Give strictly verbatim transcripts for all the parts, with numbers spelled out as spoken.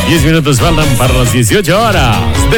diez minutos faltan para las dieciocho horas.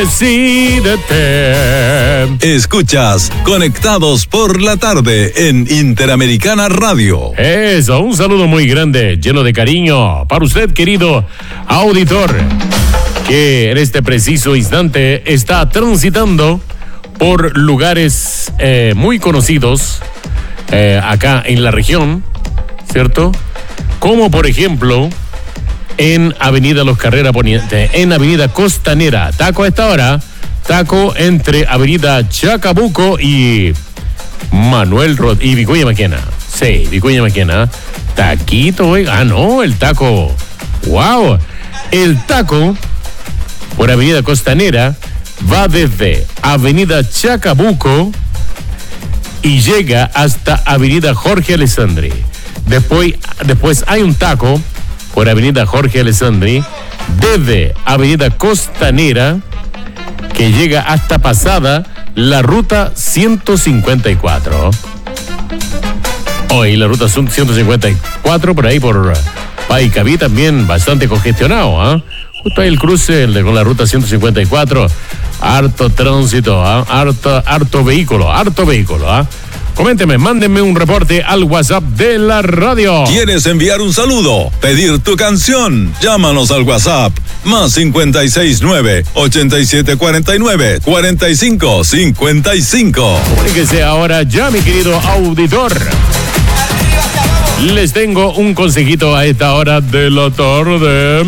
Decídete. Escuchas Conectados por la Tarde en Interamericana Radio. Eso, un saludo muy grande, lleno de cariño para usted, querido auditor, que en este preciso instante está transitando por lugares eh, muy conocidos eh, acá en la región, ¿cierto? Como por ejemplo en Avenida Los Carrera Poniente, en Avenida Costanera. Taco a esta hora, taco entre Avenida Chacabuco y Manuel Rod y Vicuña Maquena. Sí, Vicuña Maquena. Taquito, oiga. Ah, no, el taco. ¡Wow! El taco por Avenida Costanera va desde Avenida Chacabuco y llega hasta Avenida Jorge Alessandri. Después, después hay un taco por Avenida Jorge Alessandri, desde Avenida Costanera, que llega hasta pasada la ruta ciento cincuenta y cuatro. Hoy la ruta ciento cincuenta y cuatro, por ahí por Paicaví también bastante congestionado, ¿eh? Justo ahí el cruce el de, con la ruta ciento cincuenta y cuatro, harto tránsito, ¿eh? harto, harto vehículo, harto vehículo, ¿eh? Coménteme, mándenme un reporte al WhatsApp de la radio. ¿Quieres enviar un saludo? ¿Pedir tu canción? Llámanos al WhatsApp más cincuenta y seis nueve, ochenta y siete cuarenta y nueve, cuarenta y cinco cincuenta y cinco. Comuníquese ahora ya, mi querido auditor. Les tengo un consejito a esta hora de la tarde.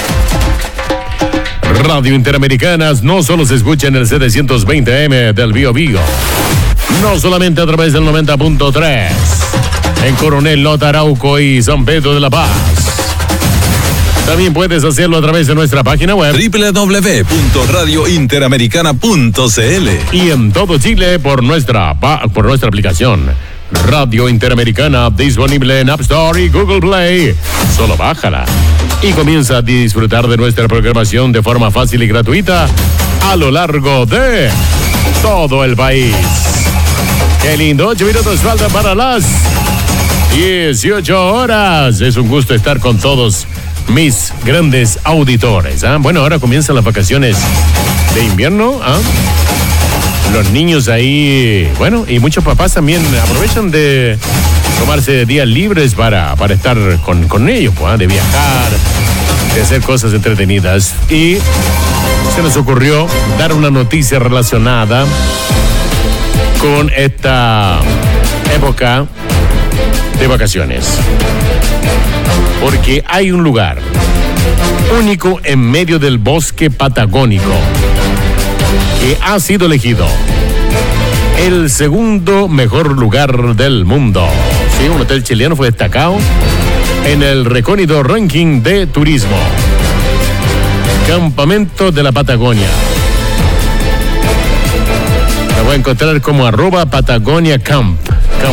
Radio Interamericanas no solo se escucha en el setecientos veinte eme del Bío Bío, no solamente a través del noventa punto tres en Coronel Lota, Arauco y San Pedro de la Paz. También puedes hacerlo a través de nuestra página web doble u doble u doble u punto radio interamericana punto c l y en todo Chile por nuestra por nuestra aplicación Radio Interamericana, disponible en App Store y Google Play. Solo bájala y comienza a disfrutar de nuestra programación de forma fácil y gratuita a lo largo de todo el país. Qué lindo, ocho minutos faltan para las dieciocho horas. Es un gusto estar con todos mis grandes auditores. ¿eh? Bueno, ahora comienzan las vacaciones de invierno. ¿eh? Los niños ahí, bueno, y muchos papás también aprovechan de tomarse días libres para, para estar con, con ellos, ¿eh? de viajar, de hacer cosas entretenidas. Y se nos ocurrió dar una noticia relacionada con esta época de vacaciones, porque hay un lugar único en medio del bosque patagónico que ha sido elegido el segundo mejor lugar del mundo. Sí, un hotel chileno fue destacado en el recóndito ranking de turismo. Campamento de la Patagonia. La voy a encontrar como arroba Patagonia Camp. Camp.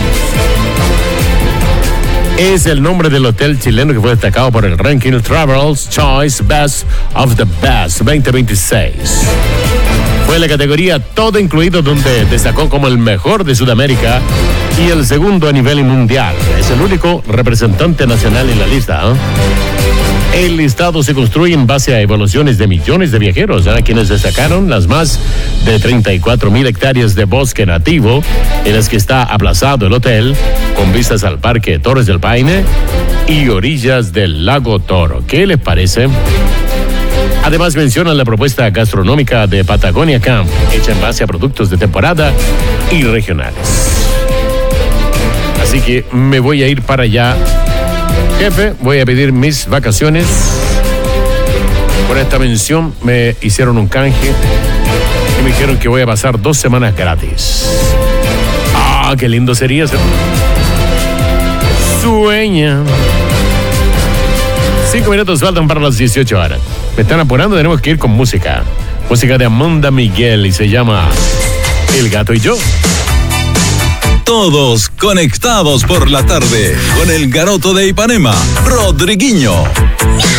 Es el nombre del hotel chileno que fue destacado por el ranking Travelers Choice Best of the Best veinte veintiséis. Fue la categoría todo incluido, donde destacó como el mejor de Sudamérica y el segundo a nivel mundial. Es el único representante nacional en la lista. ¿eh? El listado se construye en base a evaluaciones de millones de viajeros, a quienes destacaron las más de treinta y cuatro mil hectáreas de bosque nativo en las que está aplazado el hotel, con vistas al Parque Torres del Paine y orillas del Lago Toro. ¿Qué les parece? Además mencionan la propuesta gastronómica de Patagonia Camp, hecha en base a productos de temporada y regionales. Así que me voy a ir para allá. Jefe, voy a pedir mis vacaciones. Por esta mención me hicieron un canje y me dijeron que voy a pasar dos semanas gratis. Ah, qué lindo sería eso. Sueña. Cinco minutos faltan para las dieciocho horas. Me están apurando, tenemos que ir con música. Música de Amanda Miguel y se llama El Gato y Yo. Todos conectados por la tarde con el garoto de Ipanema, Rodriguinho.